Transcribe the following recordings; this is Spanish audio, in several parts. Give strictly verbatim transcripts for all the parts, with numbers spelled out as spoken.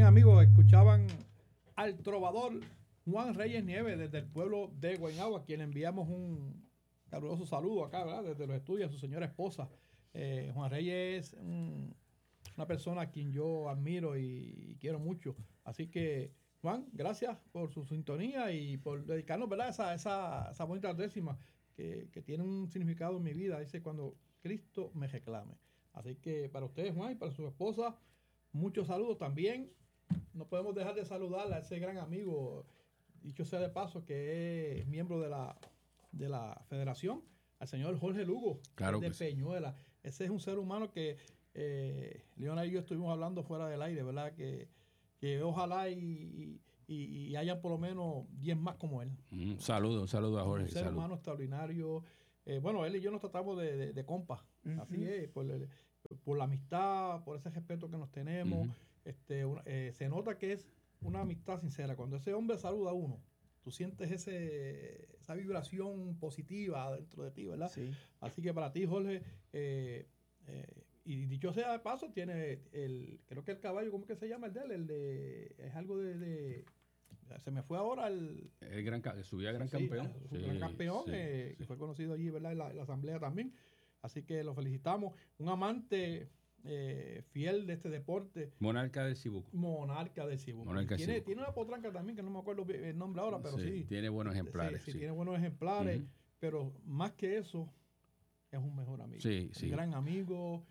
Bien, amigos, escuchaban al trovador Juan Reyes Nieves desde el pueblo de Guaynabo, a quien le enviamos un caluroso saludo acá, ¿verdad? Desde los estudios, a su señora esposa. Eh, Juan Reyes es un, una persona a quien yo admiro y, y quiero mucho. Así que, Juan, gracias por su sintonía y por dedicarnos, ¿verdad? Esa, esa, esa bonita décima que, que tiene un significado en mi vida. Dice, cuando Cristo me reclame. Así que para ustedes, Juan, y para su esposa, muchos saludos también. No podemos dejar de saludar a ese gran amigo, dicho sea de paso, que es miembro de la, de la federación, al señor Jorge Lugo, claro de que Peñuela. Sí. Ese es un ser humano que eh, Leona y yo estuvimos hablando fuera del aire, ¿verdad? Que, que ojalá y, y, y haya por lo menos diez más como él. Un saludo, un saludo a Jorge. Un ser salud. humano extraordinario. Eh, bueno, él y yo nos tratamos de, de, de compas, uh-huh. Así es, por, el, por la amistad, por ese respeto que nos tenemos. Uh-huh. Este, una, eh, se nota que es una amistad sincera. Cuando ese hombre saluda a uno, tú sientes ese, esa vibración positiva dentro de ti, ¿verdad? Sí. Así que para ti, Jorge, eh, eh, y dicho sea de paso, tiene el, creo que el caballo, ¿cómo que se llama el de él? El de, es algo de, de se me fue ahora el... El gran, subía a gran sí, campeón. Sí, gran campeón, sí, eh, sí. Que fue conocido allí, ¿verdad? En la, en la asamblea también. Así que lo felicitamos. Un amante eh, fiel de este deporte. Monarca del Cibuco. Monarca del Cibuco. Monarca tiene, Cibuco. tiene una potranca también, que no me acuerdo el nombre ahora, pero sí. sí tiene buenos ejemplares. Sí, sí, sí. tiene buenos ejemplares. Uh-huh. Pero más que eso, es un mejor amigo. Sí, un sí. gran amigo.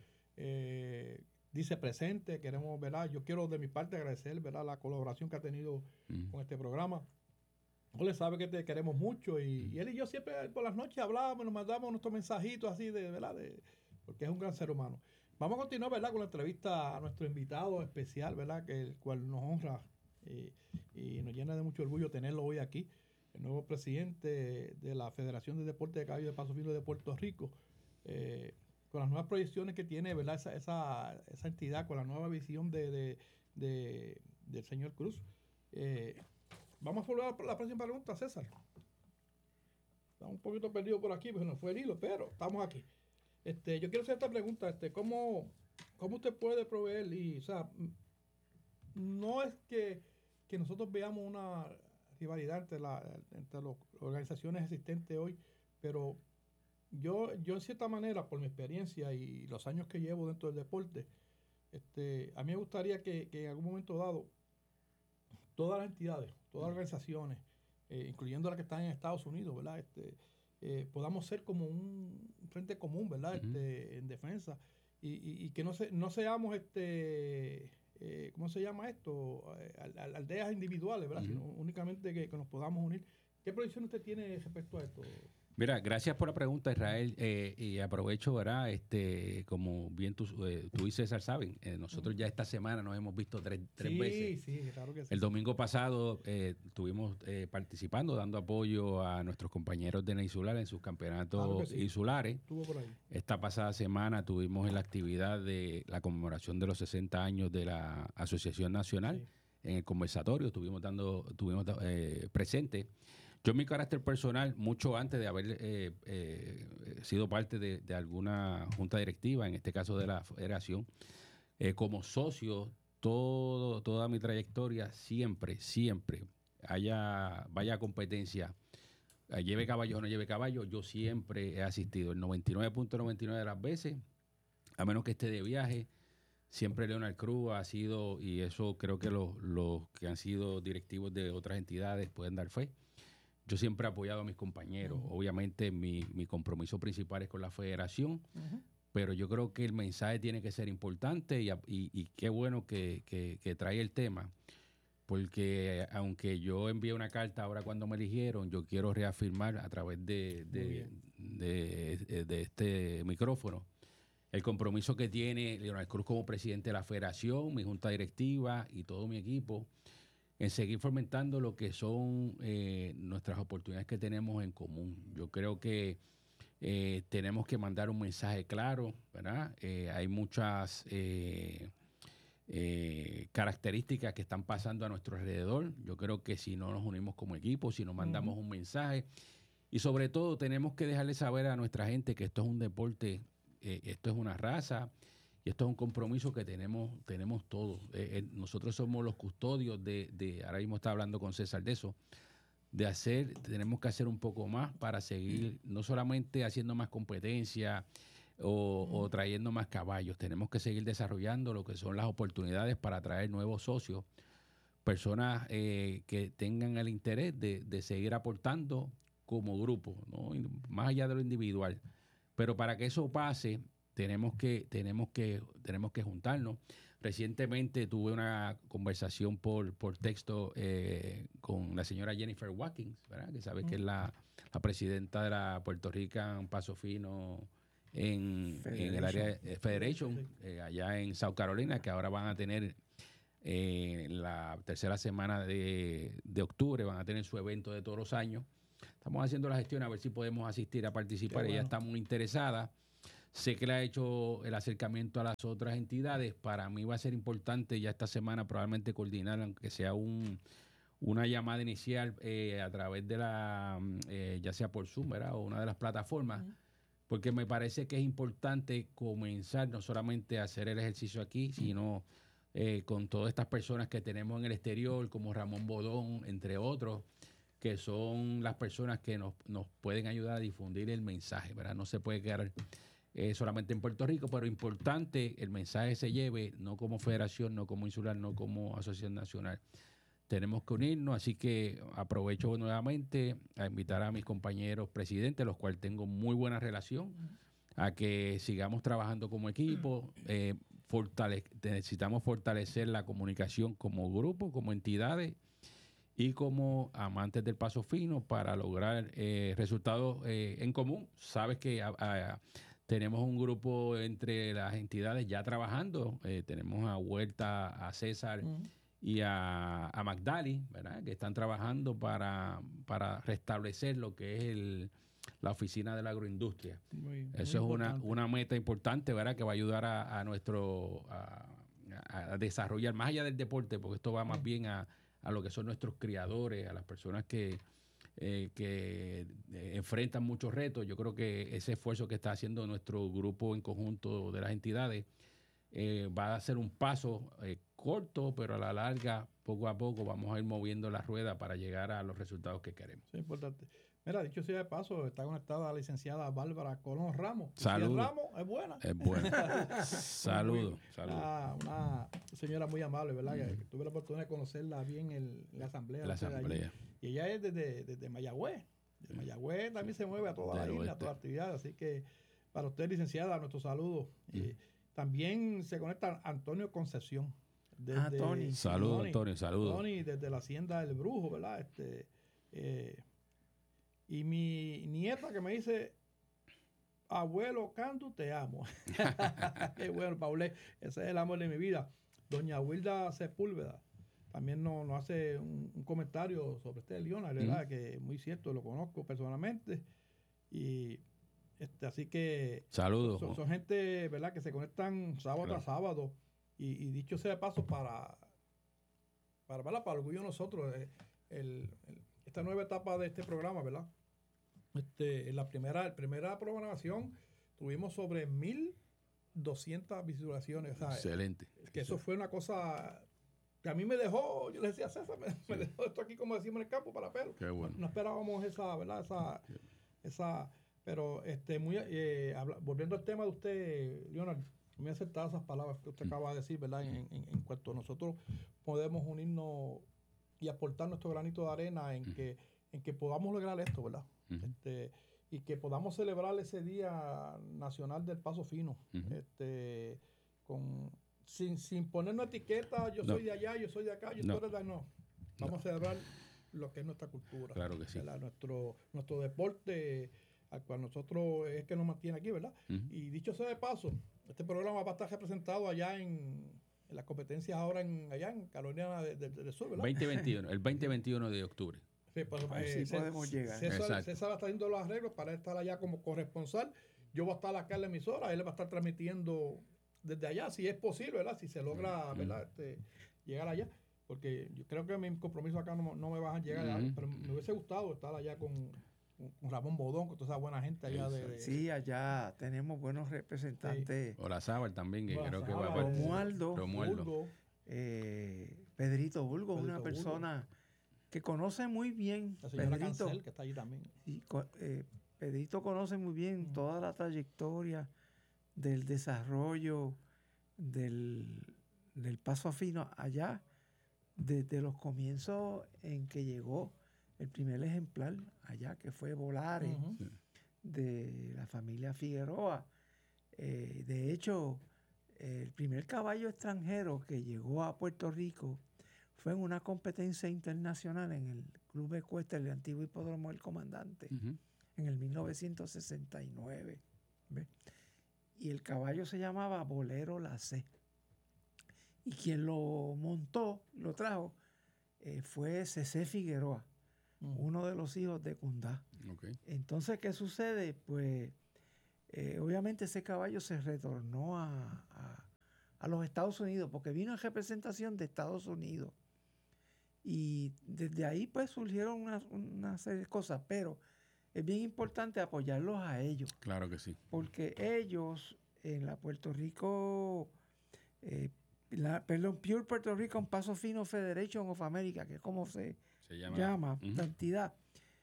Eh, dice presente, queremos, ¿verdad? Yo quiero de mi parte agradecer, ¿verdad? La colaboración que ha tenido uh-huh. con este programa. Jorge sabe que te queremos mucho y, uh-huh. y él y yo siempre por las noches hablábamos, nos mandamos nuestros mensajitos así de, ¿verdad? De, porque es un gran ser humano. Vamos a continuar, ¿verdad? Con la entrevista a nuestro invitado especial, ¿verdad? Que el cual nos honra eh, y nos llena de mucho orgullo tenerlo hoy aquí, el nuevo presidente de la Federación de Deportes de Caballo de Paso Fino de Puerto Rico. Eh, con las nuevas proyecciones que tiene, ¿verdad? Esa, esa, esa entidad, con la nueva visión de, de, de, del señor Cruz. Eh, vamos a volver a la próxima pregunta, César. Estamos un poquito perdidos por aquí, porque nos fue el hilo, pero estamos aquí. Este, yo quiero hacer esta pregunta, este, ¿cómo, cómo usted puede proveer? Y, o sea, no es que, que nosotros veamos una rivalidad entre, la, entre las organizaciones existentes hoy, pero Yo, yo en cierta manera, por mi experiencia y los años que llevo dentro del deporte, este, a mí me gustaría que, que en algún momento dado todas las entidades, todas las organizaciones, eh, incluyendo las que están en Estados Unidos, ¿verdad? Este, eh, podamos ser como un frente común, ¿verdad? Uh-huh. Este, en defensa y, y, y que no, se, no seamos, este, eh, ¿cómo se llama esto? Eh, aldeas individuales, ¿verdad? Uh-huh. Sino únicamente que, que nos podamos unir. ¿Qué proyección usted tiene respecto a esto? Mira, gracias por la pregunta, Israel, eh, y aprovecho, ¿verdad? Este, como bien tú, eh, tú y César saben, eh, nosotros ya esta semana nos hemos visto tres, tres sí, veces. Sí, claro que sí. El domingo pasado eh, estuvimos eh, participando, dando apoyo a nuestros compañeros de la insular en sus campeonatos claro sí. insulares. Estuvo por ahí. Esta pasada semana tuvimos en la actividad de la conmemoración de los sesenta años de la Asociación Nacional. Sí. En el conversatorio estuvimos dando, estuvimos eh, presentes. Yo en mi carácter personal, mucho antes de haber eh, eh, sido parte de, de alguna junta directiva, en este caso de la federación, eh, como socio, todo, toda mi trayectoria, siempre, siempre, haya vaya competencia, eh, lleve caballo o no lleve caballo, yo siempre he asistido. El noventa y nueve punto noventa y nueve de las veces, a menos que esté de viaje, siempre Leonard Cruz ha sido, y eso creo que los, los que han sido directivos de otras entidades pueden dar fe. Yo siempre he apoyado a mis compañeros. Uh-huh. Obviamente mi, mi compromiso principal es con la federación, uh-huh. pero yo creo que el mensaje tiene que ser importante y, y, y qué bueno que, que, que trae el tema, porque aunque yo envié una carta ahora cuando me eligieron, yo quiero reafirmar a través de, de, de, de, de este micrófono el compromiso que tiene Leonard Cruz como presidente de la federación, mi junta directiva y todo mi equipo, en seguir fomentando lo que son eh, nuestras oportunidades que tenemos en común. Yo creo que eh, tenemos que mandar un mensaje claro, ¿verdad? Eh, hay muchas eh, eh, características que están pasando a nuestro alrededor. Yo creo que si no nos unimos como equipo, si no mandamos uh-huh. un mensaje, y sobre todo tenemos que dejarle saber a nuestra gente que esto es un deporte, eh, esto es una raza, Y esto es un compromiso que tenemos tenemos todos. Eh, eh, nosotros somos los custodios de, de, ahora mismo está hablando con César de eso, de hacer, tenemos que hacer un poco más para seguir, no solamente haciendo más competencia o, o trayendo más caballos, tenemos que seguir desarrollando lo que son las oportunidades para atraer nuevos socios, personas eh, que tengan el interés de, de seguir aportando como grupo, ¿no? Más allá de lo individual. Pero para que eso pase, tenemos que, tenemos que, tenemos que juntarnos. Recientemente tuve una conversación por, por texto eh, con la señora Jennifer Watkins, ¿verdad? Que sabe mm. que es la, la presidenta de la Puerto Rican Paso Fino en, en el área de Federation, eh, allá en South Carolina, que ahora van a tener eh, la tercera semana de, de octubre, van a tener su evento de todos los años. Estamos haciendo la gestión a ver si podemos asistir a participar. Ella está muy interesada. Sé que le ha hecho el acercamiento a las otras entidades. Para mí va a ser importante ya esta semana probablemente coordinar, aunque sea un, una llamada inicial eh, a través de la, eh, ya sea por Zoom, ¿verdad? O una de las plataformas, uh-huh. porque me parece que es importante comenzar no solamente a hacer el ejercicio aquí, sino eh, con todas estas personas que tenemos en el exterior, como Ramón Bodón, entre otros, que son las personas que nos, nos pueden ayudar a difundir el mensaje, ¿verdad? No se puede quedar Eh, solamente en Puerto Rico, pero importante el mensaje se lleve, no como federación, no como insular, no como asociación nacional. Tenemos que unirnos, así que aprovecho nuevamente a invitar a mis compañeros presidentes, los cuales tengo muy buena relación, a que sigamos trabajando como equipo. Eh, fortale- necesitamos fortalecer la comunicación como grupo, como entidades y como amantes del paso fino para lograr eh, resultados eh, en común. Sabes que a, a, tenemos un grupo entre las entidades ya trabajando. Eh, tenemos a Huerta, a César uh-huh. y a, a Magdali, ¿verdad? Que están trabajando para, para restablecer lo que es el, la oficina de la agroindustria. Muy, Eso muy es una, una meta importante, ¿verdad? Que va a ayudar a, a nuestro a, a desarrollar más allá del deporte, porque esto va más uh-huh. bien a, a lo que son nuestros criadores, a las personas que Eh, que eh, enfrentan muchos retos. Yo creo que ese esfuerzo que está haciendo nuestro grupo en conjunto de las entidades eh, va a ser un paso eh, corto, pero a la larga, poco a poco, vamos a ir moviendo la rueda para llegar a los resultados que queremos. Sí, importante. Mira, dicho sea de paso, está conectada la licenciada Bárbara Colón Ramos. Saludos. Si Ramos es buena. Es buena. Saludos. Una, una señora muy amable, ¿verdad? Mm. Que tuve la oportunidad de conocerla bien en la asamblea. La asamblea. Y ella es desde, desde Mayagüez. De Mayagüez también se mueve a toda la isla, a toda la actividad. Así que para usted, licenciada, nuestros saludos. Mm. Y también se conecta Antonio Concepción. Desde, ah, Tony. Saludos, Tony, Antonio, saludos. Tony, desde la hacienda del Brujo, ¿verdad? Este, eh, y mi nieta que me dice, abuelo Candu, te amo. Qué bueno, Paulé. Ese es el amor de mi vida. Doña Wilda Sepúlveda también nos, nos hace un, un comentario sobre este Leona, ¿verdad? Mm. Que muy cierto, lo conozco personalmente. Y este, así que saludos. Son, son gente, ¿verdad? Que se conectan sábado claro. a sábado. Y, y dicho sea de paso, para para, ¿verdad? Para orgullo de nosotros, eh, el, el, esta nueva etapa de este programa, ¿verdad? Este, en la primera, la primera programación tuvimos sobre mil doscientas visualizaciones. O sea, excelente. Es que eso fue una cosa que a mí me dejó, yo le decía a César, me, me dejó esto aquí como decimos en el campo para pelo. Qué bueno. No, no esperábamos esa, ¿verdad? Esa, sí. esa pero este, muy, eh, habla, volviendo al tema de usted, Leonard, muy acertadas esas palabras que usted mm. acaba de decir, ¿verdad? En, en, en cuanto a nosotros podemos unirnos y aportar nuestro granito de arena en mm. que en que podamos lograr esto, ¿verdad? Uh-huh. Este, y que podamos celebrar ese Día Nacional del Paso Fino, uh-huh. este, con, sin, sin ponernos etiqueta, yo no. soy de allá, yo soy de acá, yo no. soy de allá, no. Vamos no. a celebrar lo que es nuestra cultura. Claro que sí. ¿verdad? Nuestro, nuestro deporte, al cual nosotros es que nos mantiene aquí, ¿verdad? Uh-huh. Y dicho sea de paso, este programa va a estar representado allá en, en las competencias ahora en, allá en Carolina del de, de, de Sur, ¿verdad? veinte veintiuno, el veinte veintiuno de octubre. Sí, pues, eh, sí podemos César, llegar. César, César va a estar haciendo los arreglos para estar allá como corresponsal. Yo voy a estar acá en la emisora, él va a estar transmitiendo desde allá, si es posible, ¿verdad? Si se logra, ¿verdad? Este, llegar allá. Porque yo creo que mis compromisos acá no, no me van a llegar, uh-huh. allá, pero me hubiese gustado estar allá con, con Ramón Bodón, con toda esa buena gente allá de, de... Sí, allá tenemos buenos representantes. Sí. Olazábal también, que creo que va a Romualdo. Romualdo. Eh, Pedrito Bulgo, Pedrito una Bulgo. persona que conoce muy bien. La señora Pedrito, Cancel, que está allí también. Y, eh, Pedrito conoce muy bien uh-huh. toda la trayectoria del desarrollo del, del Paso Fino allá, desde los comienzos en que llegó el primer ejemplar allá, que fue Volares, uh-huh. sí. de la familia Figueroa. Eh, de hecho, el primer caballo extranjero que llegó a Puerto Rico fue en una competencia internacional en el Club Ecuestre del antiguo Hipódromo del Comandante, uh-huh. en el mil novecientos sesenta y nueve. ¿Ves? Y el caballo se llamaba Bolero La C. Y quien lo montó, lo trajo, eh, fue C C Figueroa, uh-huh. uno de los hijos de Cundá. Okay. Entonces, ¿qué sucede? Pues, eh, obviamente ese caballo se retornó a, a, a los Estados Unidos, porque vino en representación de Estados Unidos. Y desde ahí, pues, surgieron una, una serie de cosas, pero es bien importante apoyarlos a ellos. Claro que sí. Porque ellos, en la Puerto Rico... Eh, La, perdón, Pure Puerto Rico Paso Fino Federation of America, que es como se, se llama, llama uh-huh. la entidad,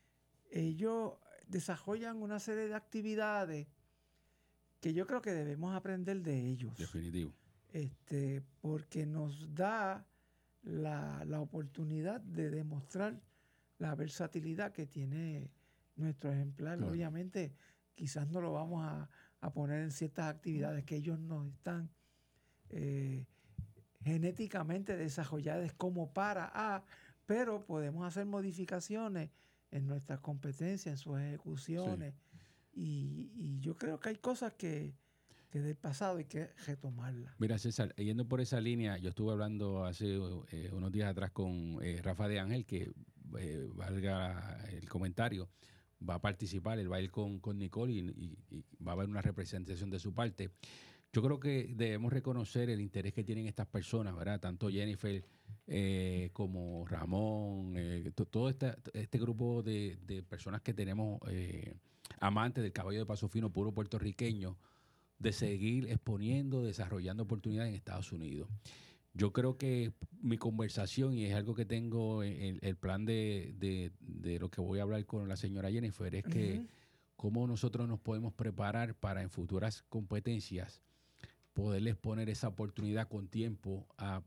ellos desarrollan una serie de actividades que yo creo que debemos aprender de ellos. Definitivo. Este, porque nos da la, la oportunidad de demostrar la versatilidad que tiene nuestro ejemplar. Claro. Obviamente, quizás no lo vamos a, a poner en ciertas actividades que ellos nos están... Eh, genéticamente desarrolladas como para A, pero podemos hacer modificaciones en nuestras competencias, en sus ejecuciones. Sí. Y, y yo creo que hay cosas que, que del pasado hay que retomarlas. Mira, César, yendo por esa línea, yo estuve hablando hace eh, unos días atrás con eh, Rafa de Ángel, que eh, valga el comentario, va a participar, él va a ir con, con Nicole y, y, y va a haber una representación de su parte. Yo creo que debemos reconocer el interés que tienen estas personas, ¿verdad? Tanto Jennifer eh, como Ramón, eh, to, todo este, este grupo de, de personas que tenemos eh, amantes del caballo de paso fino puro puertorriqueño, de seguir exponiendo, desarrollando oportunidades en Estados Unidos. Yo creo que mi conversación, y es algo que tengo en el plan de, de, de lo que voy a hablar con la señora Jennifer, es que uh-huh. cómo nosotros nos podemos preparar para en futuras competencias poderles poner esa oportunidad con tiempo a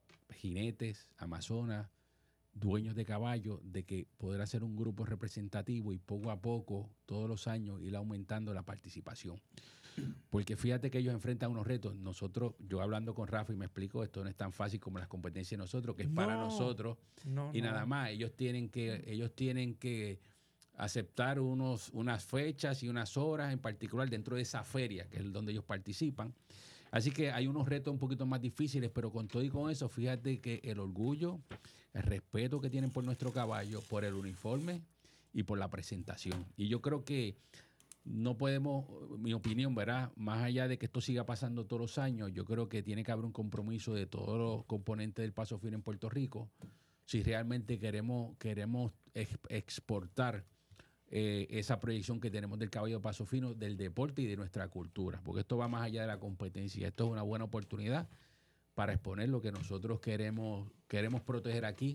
jinetes, amazonas, dueños de caballos, de que poder hacer un grupo representativo y poco a poco, todos los años, ir aumentando la participación. Porque fíjate que ellos enfrentan unos retos. Nosotros, yo hablando con Rafa y me explico, esto no es tan fácil como las competencias de nosotros, que es no, para nosotros no, y no. nada más. Ellos tienen que, ellos tienen que aceptar unos, unas fechas y unas horas en particular dentro de esa feria, que es donde ellos participan. Así que hay unos retos un poquito más difíciles, pero con todo y con eso, fíjate que el orgullo, el respeto que tienen por nuestro caballo, por el uniforme y por la presentación. Y yo creo que no podemos, mi opinión, ¿verdad? Más allá de que esto siga pasando todos los años, yo creo que tiene que haber un compromiso de todos los componentes del paso fino en Puerto Rico si realmente queremos, queremos ex- exportar Eh, esa proyección que tenemos del caballo de paso fino, del deporte y de nuestra cultura, porque esto va más allá de la competencia. Esto es una buena oportunidad para exponer lo que nosotros queremos, queremos proteger aquí.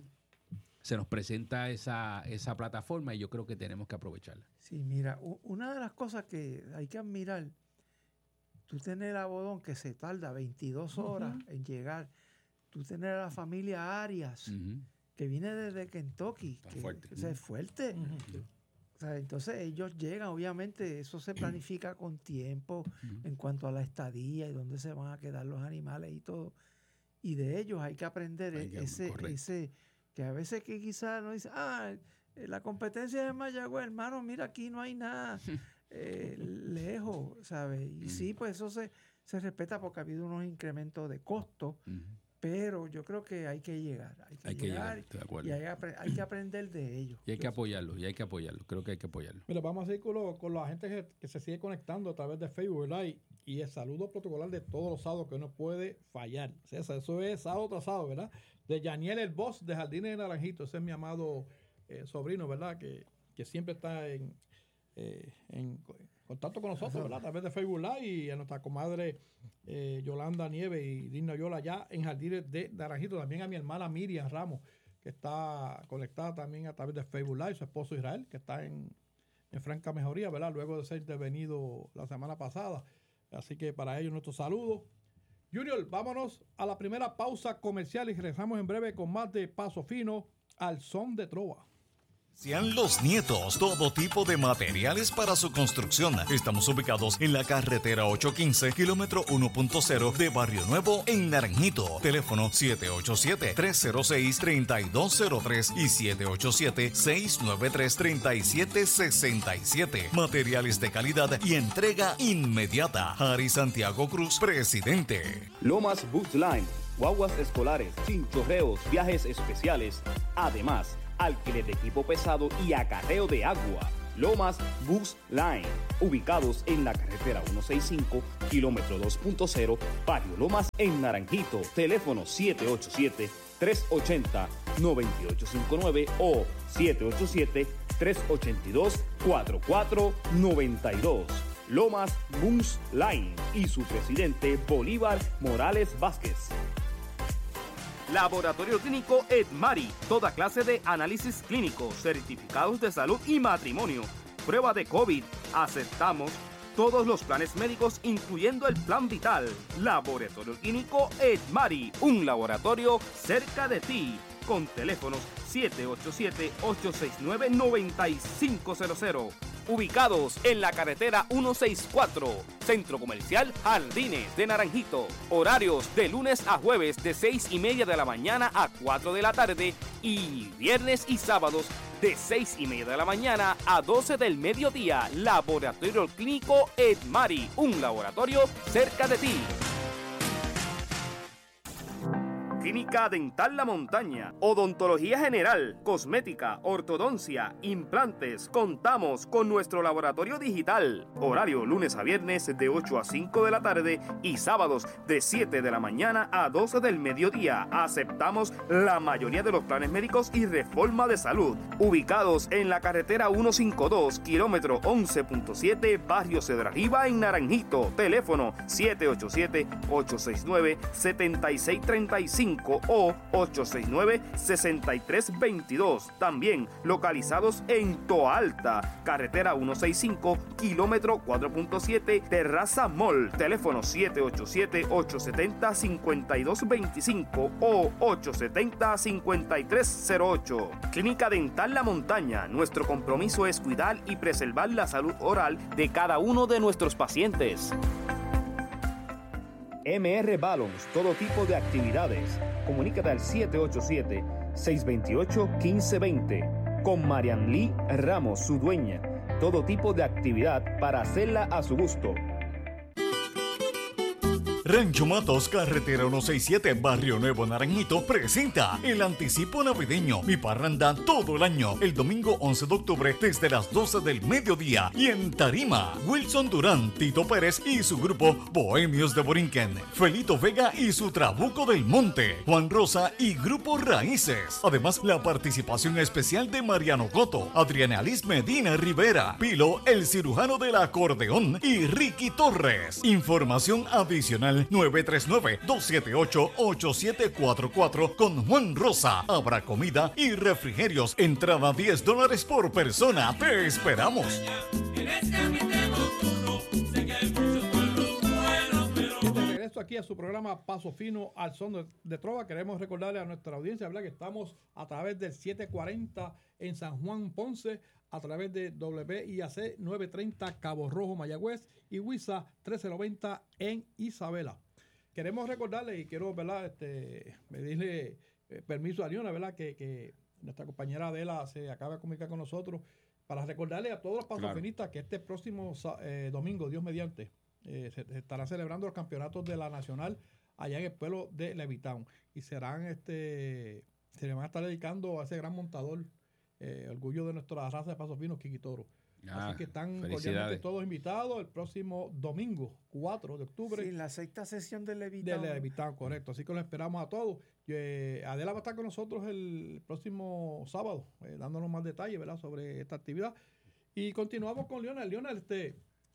Se nos presenta esa, esa plataforma y yo creo que tenemos que aprovecharla. Sí, mira, una de las cosas que hay que admirar, tú tener a Bodón que se tarda veintidós horas uh-huh. en llegar, tú tener a la familia Arias, uh-huh. que viene desde Kentucky, Tan que, fuerte. que uh-huh. es fuerte. Uh-huh. O sea, entonces ellos llegan, obviamente eso se planifica con tiempo uh-huh. en cuanto a la estadía y dónde se van a quedar los animales y todo. Y de ellos hay que aprender hay que, ese, ese, que a veces que quizás no dice, ah, la competencia es en Mayagüez, hermano, mira, aquí no hay nada eh, lejos, ¿sabes? Y uh-huh. sí, pues eso se, se respeta porque ha habido unos incrementos de costo, uh-huh. pero yo creo que hay que llegar, hay que hay llegar, que llegar y hay, hay que aprender de ellos. Y hay que apoyarlo, y hay que apoyarlo, creo que hay que apoyarlo. Mira, vamos a seguir con, lo, con la gente que, que se sigue conectando a través de Facebook, ¿verdad? Y, y el saludo protocolar de todos los sábados que no puede fallar. César, eso es sábado tras sábado, ¿verdad? De Yaniel el Boss de Jardines de Naranjito, ese es mi amado eh, sobrino, ¿verdad? Que, que siempre está en, eh, en contacto con nosotros, ¿verdad? A través de Facebook Live, y a nuestra comadre eh, Yolanda Nieves y Digna Yola allá en Jardines de Naranjito. También a mi hermana Miriam Ramos, que está conectada también a través de Facebook Live, su esposo Israel, que está en, en franca mejoría, ¿verdad? Luego de ser intervenido la semana pasada. Así que para ellos nuestro saludo. Junior, vámonos a la primera pausa comercial y regresamos en breve con más de Paso Fino al son de trova. Sean Los Nietos, todo tipo de materiales para su construcción. Estamos ubicados en la carretera ochocientos quince, kilómetro uno punto cero de Barrio Nuevo en Naranjito. Teléfono siete ocho siete, tres cero seis, tres dos cero tres y siete ocho siete, seis nueve tres, tres siete seis siete. Materiales de calidad y entrega inmediata. Harry Santiago Cruz, presidente. Lomas Bus Line, guaguas escolares, chinchorreos, viajes especiales. Además, alquiler de equipo pesado y acarreo de agua. Lomas Bus Line, ubicados en la carretera ciento sesenta y cinco, kilómetro dos punto cero, Barrio Lomas en Naranjito. Teléfono siete ocho siete, tres ocho cero, nueve ocho cinco nueve o siete ocho siete, tres ocho dos, cuatro cuatro nueve dos. Lomas Bus Line y su presidente Bolívar Morales Vázquez. Laboratorio Clínico Edmari, toda clase de análisis clínico, certificados de salud y matrimonio, prueba de COVID, aceptamos todos los planes médicos incluyendo el plan vital. Laboratorio Clínico Edmari, un laboratorio cerca de ti, con teléfonos siete ocho siete, ocho seis nueve, nueve cinco cero cero. Ubicados en la carretera ciento sesenta y cuatro, Centro Comercial Jardines de Naranjito. Horarios de lunes a jueves de seis y media de la mañana a cuatro de la tarde y viernes y sábados de seis y media de la mañana a doce del mediodía. Laboratorio Clínico Edmari, un laboratorio cerca de ti. Clínica Dental La Montaña, odontología general, cosmética, ortodoncia, implantes. Contamos con nuestro laboratorio digital. Horario lunes a viernes de ocho a cinco de la tarde y sábados de siete de la mañana a doce del mediodía. Aceptamos la mayoría de los planes médicos y reforma de salud. Ubicados en la carretera ciento cincuenta y dos, kilómetro once punto siete, Barrio Cedro Arriba en Naranjito. Teléfono siete ocho siete, ocho seis nueve, siete seis tres cinco o ocho seis nueve, seis tres dos dos. También localizados en Toalta, carretera ciento sesenta y cinco, kilómetro cuatro punto siete, Terraza Mall. Teléfono siete ocho siete, ocho siete cero, cinco dos dos cinco o ocho siete cero, cinco tres cero ocho. Clínica Dental La Montaña. Nuestro compromiso es cuidar y preservar la salud oral de cada uno de nuestros pacientes. M R Balloons, todo tipo de actividades. Comunícate al siete ocho siete, seis dos ocho, uno cinco dos cero con Marian Lee Ramos, su dueña. Todo tipo de actividad para hacerla a su gusto. Rancho Matos, carretera ciento sesenta y siete, Barrio Nuevo Naranjito, presenta el anticipo navideño, mi parranda todo el año, el domingo once de octubre desde las doce del mediodía. Y en Tarima, Wilson Durán, Tito Pérez y su grupo Bohemios de Borinquen, Felito Vega y su Trabuco del Monte, Juan Rosa y Grupo Raíces. Además, la participación especial de Mariano Coto, Adriana Alice Medina Rivera, Pilo, el cirujano del acordeón y Ricky Torres. Información adicional nueve tres nueve, dos siete ocho, ocho siete cuatro cuatro con Juan Rosa. Habrá comida y refrigerios. Entrada diez dólares por persona. Te esperamos. De regreso aquí a su programa Paso Fino al son de, de trova, queremos recordarle a nuestra audiencia, ¿verdad?, que estamos a través del setecientos cuarenta en San Juan Ponce, a través de W I A C novecientos treinta Cabo Rojo Mayagüez y WISA trece noventa en Isabela. Queremos recordarle y quiero, ¿verdad?, este, pedirle eh, permiso a Ariona, ¿verdad?, que, que nuestra compañera Adela se acaba de comunicar con nosotros para recordarle a todos los pasofinistas, claro, que este próximo eh, domingo, Dios mediante, eh, se, se estarán celebrando los campeonatos de la Nacional allá en el pueblo de Levittown y serán este se le van a estar dedicando a ese gran montador, eh, orgullo de nuestra raza de pasos finos, Quiqui Toro. Ah, así que están cordialmente todos invitados el próximo domingo, cuatro de octubre. Sí, la sexta sesión de Levittown. De Levittown, correcto. Así que los esperamos a todos. Eh, Adela va a estar con nosotros el próximo sábado, eh, dándonos más detalles, ¿verdad?, sobre esta actividad. Y continuamos con Leonel. Leonel, este,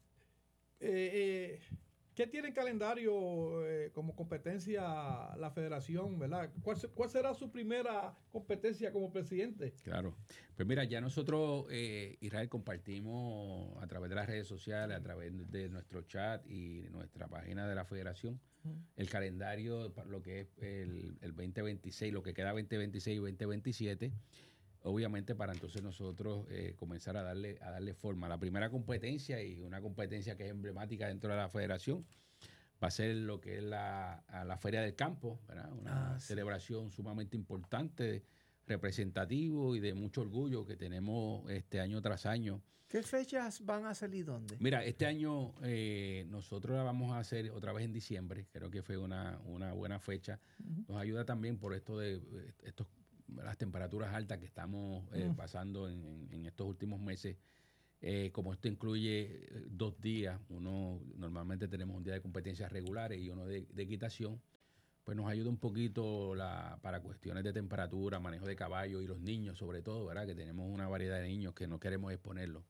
eh, eh, ¿qué tiene en calendario eh, como competencia la federación, verdad? ¿Cuál, ¿Cuál será su primera competencia como presidente? Claro. Pues mira, ya nosotros, eh, Israel, compartimos a través de las redes sociales, a través de nuestro chat y nuestra página de la federación, uh-huh. el calendario para lo que es el, el veinte veintiséis, lo que queda veinte veintiséis y veinte veintisiete, obviamente para entonces nosotros eh, comenzar a darle, a darle forma. La primera competencia, y una competencia que es emblemática dentro de la federación, va a ser lo que es la, la Feria del Campo, ¿verdad? Una ah, celebración sí. sumamente importante, representativo y de mucho orgullo que tenemos este año tras año. ¿Qué fechas van a salir dónde? Mira, este año eh, nosotros la vamos a hacer otra vez en diciembre, creo que fue una, una buena fecha. Uh-huh. Nos ayuda también por esto de estos, las temperaturas altas que estamos eh, uh-huh. pasando en, en, en estos últimos meses. Eh, como esto incluye dos días, uno normalmente tenemos un día de competencias regulares y uno de, de equitación, pues nos ayuda un poquito la, para cuestiones de temperatura, manejo de caballo y los niños sobre todo, ¿verdad? Que tenemos una variedad de niños que no queremos exponerlos.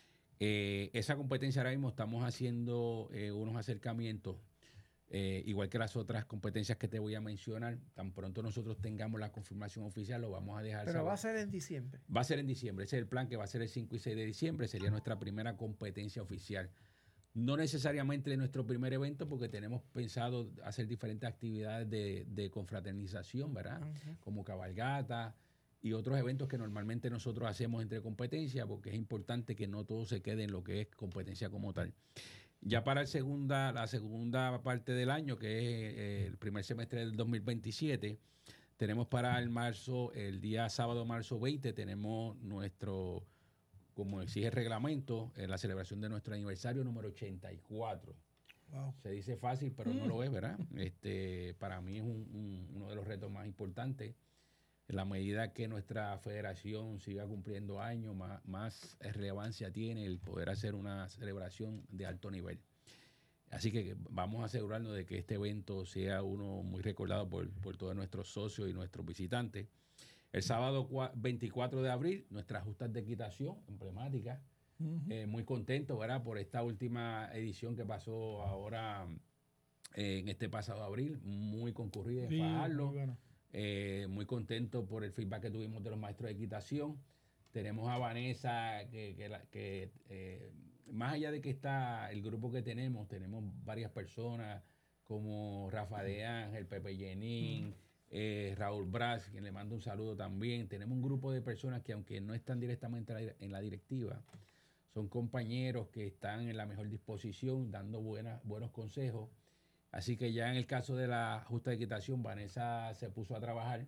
Eh, esa competencia ahora mismo estamos haciendo eh, unos acercamientos, eh, igual que las otras competencias que te voy a mencionar. Tan pronto nosotros tengamos la confirmación oficial, lo vamos a dejar Pero saber. va a ser en diciembre. Va a ser en diciembre, ese es el plan, que va a ser el cinco y seis de diciembre, sería nuestra primera competencia oficial. No necesariamente nuestro primer evento, porque tenemos pensado hacer diferentes actividades de, de confraternización, ¿verdad? Uh-huh. Como cabalgata y otros eventos que normalmente nosotros hacemos entre competencias, porque es importante que no todo se quede en lo que es competencia como tal. Ya para el segunda, la segunda parte del año, que es eh, el primer semestre del dos mil veintisiete, tenemos para el marzo, el día sábado, marzo veinte, tenemos nuestro, como exige el reglamento, eh, la celebración de nuestro aniversario número ochenta y cuatro. Wow. Se dice fácil, pero mm. no lo es, ¿verdad? Este, para mí es un, un, uno de los retos más importantes. En la medida que nuestra federación siga cumpliendo años, más, más relevancia tiene el poder hacer una celebración de alto nivel. Así que vamos a asegurarnos de que este evento sea uno muy recordado por, por todos nuestros socios y nuestros visitantes. El sábado veinticuatro de abril, nuestras justas de equitación emblemáticas. Uh-huh. Eh, muy contento, ¿verdad?, por esta última edición que pasó ahora eh, en este pasado abril, muy concurrida en sí, Fajardo. Muy, bueno. eh, muy contento por el feedback que tuvimos de los maestros de equitación. Tenemos a Vanessa, que, que, que eh, más allá de que está el grupo que tenemos, tenemos varias personas como Rafa de Ángel, Pepe Yenín, uh-huh. eh, Raúl Braz, quien le mando un saludo también. Tenemos un grupo de personas que, aunque no están directamente en la directiva, son compañeros que están en la mejor disposición, dando buenas, buenos consejos. Así que ya en el caso de la justa de equitación, Vanessa se puso a trabajar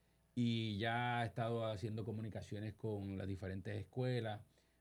y ya ha estado haciendo comunicaciones con las diferentes escuelas.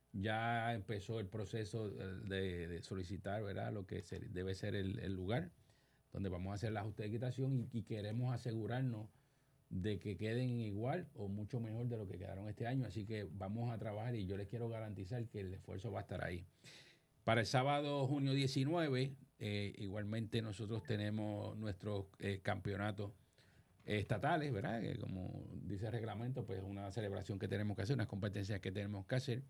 Ya empezó el proceso de, de solicitar, ¿verdad?, lo que se, debe ser el, el lugar donde vamos a hacer la justa de equitación, y, y queremos asegurarnos de que queden igual o mucho mejor de lo que quedaron este año. Así que vamos a trabajar y yo les quiero garantizar que el esfuerzo va a estar ahí. Para el sábado, junio diecinueve, eh, igualmente nosotros tenemos nuestros eh, campeonatos estatales, ¿verdad? Que como dice el reglamento, pues es una celebración que tenemos que hacer, unas competencias que tenemos que hacer.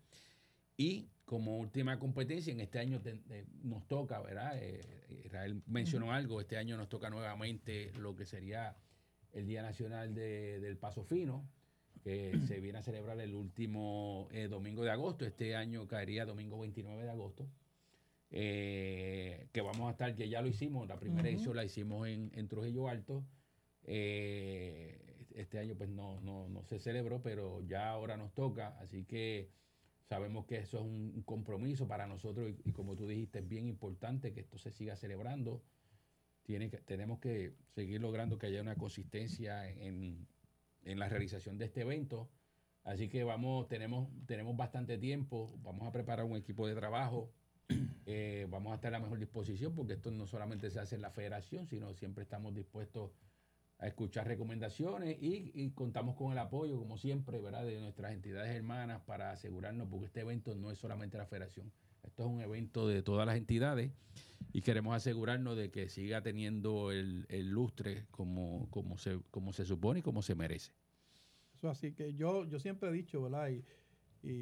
Y como última competencia, en este año te, eh, nos toca, ¿verdad? Eh, Israel mencionó uh-huh. algo, este año nos toca nuevamente lo que sería el Día Nacional de, del Paso Fino, que se viene a celebrar el último eh, domingo de agosto. Este año caería domingo veintinueve de agosto. Eh, que vamos a estar, que ya lo hicimos, la primera uh-huh. edición la hicimos en, en Trujillo Alto. Eh, este año pues no, no, no se celebró, pero ya ahora nos toca, así que sabemos que eso es un compromiso para nosotros y, y como tú dijiste, es bien importante que esto se siga celebrando. Tiene que, tenemos que seguir logrando que haya una consistencia en, en la realización de este evento. Así que vamos, tenemos, tenemos bastante tiempo, vamos a preparar un equipo de trabajo, eh, vamos a estar a la mejor disposición, porque esto no solamente se hace en la federación, sino siempre estamos dispuestos a escuchar recomendaciones y, y contamos con el apoyo, como siempre, ¿verdad?, de nuestras entidades hermanas para asegurarnos, porque este evento no es solamente la federación, esto es un evento de todas las entidades y queremos asegurarnos de que siga teniendo el, el lustre como, como, se, como se supone y como se merece. Eso así que yo, yo siempre he dicho, ¿verdad? Y, y,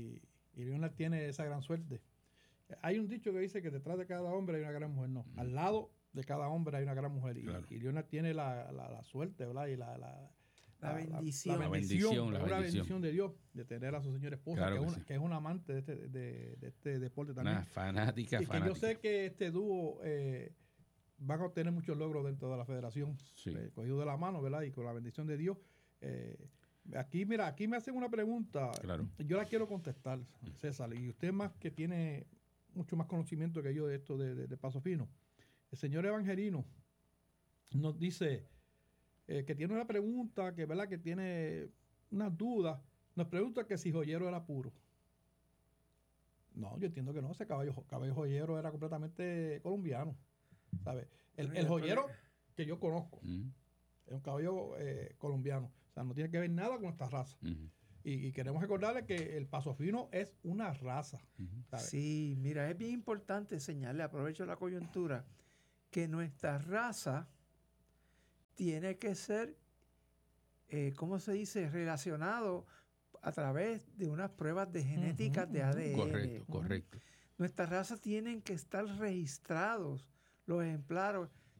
Y Leonard tiene esa gran suerte. Hay un dicho que dice que detrás de cada hombre hay una gran mujer. No, mm. al lado de cada hombre hay una gran mujer. Y, claro. y Leonard tiene la, la, la suerte, ¿verdad? Y la, la, la, bendición. La, la bendición, la bendición, una bendición de Dios de tener a su señora esposa, claro que, que, es una, sí. que es una amante de este, de, de este deporte también. Una fanática, y fanática. que yo sé que este dúo eh, van a obtener muchos logros dentro de la federación, sí. eh, cogido de la mano, ¿verdad? Y con la bendición de Dios. Eh, aquí, mira, aquí me hacen una pregunta. Claro. Yo la quiero contestar, César. Y usted más que tiene mucho más conocimiento que yo de esto de, de, de Paso Fino. El señor Evangelino nos dice eh, que tiene una pregunta, que verdad que tiene unas dudas. Nos pregunta que si Joyero era puro. No, yo entiendo que no. Ese caballo, caballo Joyero era completamente colombiano. ¿Sabe? El, el joyero que yo conozco uh-huh. es un caballo eh, colombiano. O sea, no tiene que ver nada con esta raza. Uh-huh. Y, y queremos recordarle que el Paso Fino es una raza. Uh-huh. Sí, mira, es bien importante señalarle, aprovecho la coyuntura, que nuestra raza tiene que ser, eh, ¿cómo se dice?, relacionado a través de unas pruebas de genética uh-huh, de A D N. Correcto, uh-huh. correcto. Nuestras razas tienen que estar registrados, los ejemplares,